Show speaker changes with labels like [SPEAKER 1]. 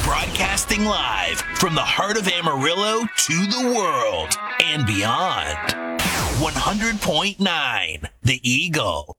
[SPEAKER 1] Broadcasting live from the heart of Amarillo to the world and beyond. 100.9 The Eagle.